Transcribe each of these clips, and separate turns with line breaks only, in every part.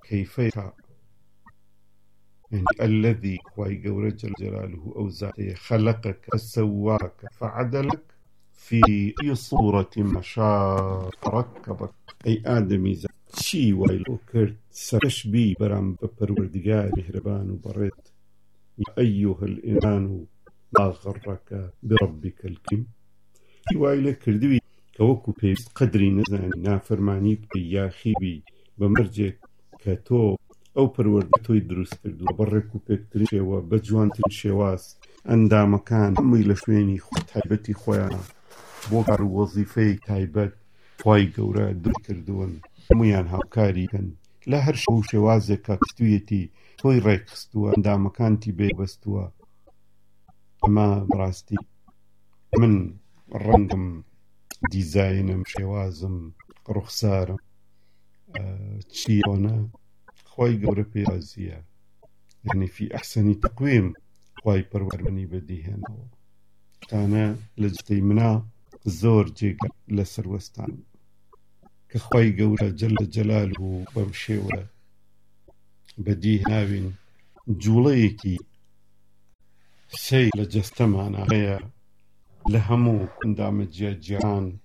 كيفية يعني الذي خواي قورة جل جلاله أو ذاته خلقك فسواك فعدلك في أي صورة ما شاء ركبك أي آدمي ذات شي ويلو كرت سرش بي برام بپروردگار مهربان وبريت يا أيها الإنسان ما غرك بربك الكريم شي ويلو كردوي كوكو بيست قدري نزان نافرماني بكي يا خيبي بمرجك كتو أو پروردگتوی دروست کردو بڕێک و پێکترین شێوە بە جوانترین شێواز ئەندامەکان هەمووی لە شوێنی تایبەتی خۆیان بۆ کار و وەزیفەی تایبەت خوای گەورە دروست کردوون هەموویان هاوکاریکەن لە هەر شەو شێوازێکە کەستوویەتی تۆی ڕێکخستووە ئەندامەکانتی بێبەستووە ئەمە بەڕاستی من ڕەنگم دیزاینم شێوازم ڕوخسارم چیۆنە خواي قورة بيازية يعني في أحسن تقويم خواي پروردني بديهن أنا لجتي منا زور جيجا لسر وستان كخواي قورة جل جلاله بمشيوة بديه ناوين جوليكي شيء لجستمانا هيا لهمو كندام جيجان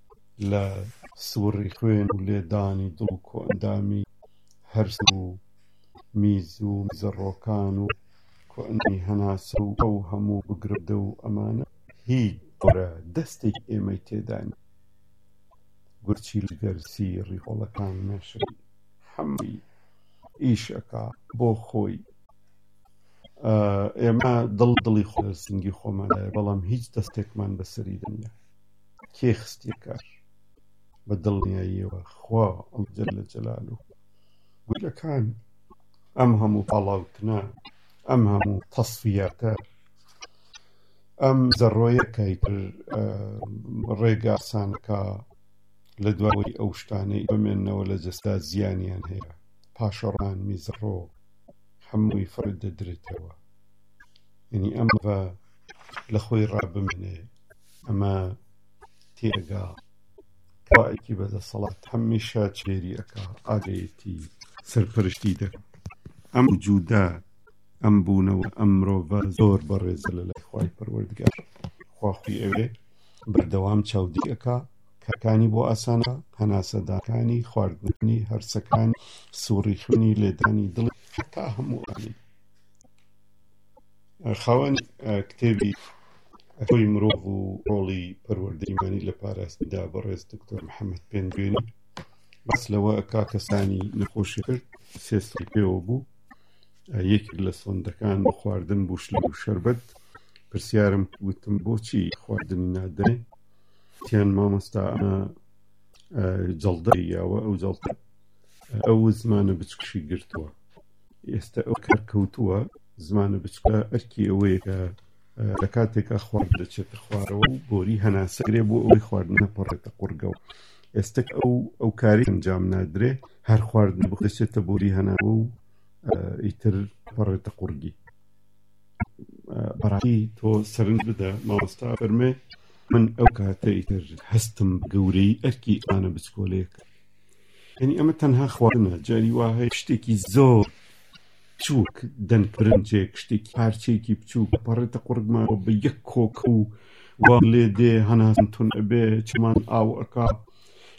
لسوري خوين وليداني دوكو اندامي هرسو ميزو مزروكانو كأني هناسو أو همو بقردو أمانة هي طورة دستي إيمي تيدان قرشي لقرسي ريخولا كان ماشي حمي إيشاكا بوخوي إيما ضلي خوال سنجي خوما بلام هيج دستيك من بسري دنيا كيخستيكار بدلني أيوة خوا جل جلاله ولا كان أمهم طلاوتنا أمهم تصفيات أم زروية كيتر ريقا سانكا لدواوي أوشتاني بمن ولا جستا زيانيان هي باشران ميزرو حموي فرد درتوا يعني أما لخوي راب مني أما تيرقا كوايكي بدا صلاة حمي شات شيري أكا آليتي سرپرشتی دەکەم ئەم وجوودە ئەم بوونەوە ئەم مرۆڤە زۆر بەڕێزە لەلای خوای پەروەردگار خواخوی ئەوێ بەردەوام چاودی ئەکا کارەکانی بۆ ئاسانە هەناسەدانەکانی خواردنی هەرسەکانی سووڕی خوێنی لێدانی دڵی تا هەمووانی خاوەنی کتێبی ئەکۆی مرۆڤ و ڕۆڵی پەروەردەیمانی لە پاراستنیدا بەڕێز دکتۆر محەممەد پێنگوێنی بەس لەوە ئەکا کەسانی نەخۆشی کرد سێستی پێوە بوو یەکێک لە سۆندەکان بۆ خواردن بوشلی و شەربەت پرسیارم وتم بۆچی خواردنی نادەنێ تیان مامۆستا ئەمە جەڵدەی یاوە ئەو جەڵدە ئەو زمانە بچکشی گرتووە ئێستا ئەو کارکەوتووە زمانە بچکە ئەرکی ئەوەیە کە لە کاتێکە خوارد دەچێتە خوارەوە و بۆری هەناسەگرێ بۆ ئەوەی خواردنە پەڕێتە قورگەوە ئێستا ئەو کاری ئەنجام نادرێ هەر خواردن بخدەچێتە بۆری هەناوە و ئیتر پەڕێتە قورگی بەڕاستی تۆ سەرنج بدە مامۆستا فەرمێ من ئەو کاتە ئیتر هەستم گەورەی ئەرکی ئانە بچکۆلەیەک یعنی ئەمە تەنها خواردنە جاری وا هەیە شتێکی زۆر بچووک دەنگ برنجێک شتێکی پارچێکی بچووک پەڕێتە قورگمانەوە بە یەک کۆکە و وا لێ دێ هەناسم تون ئەبێ چمان ئاو ئەکا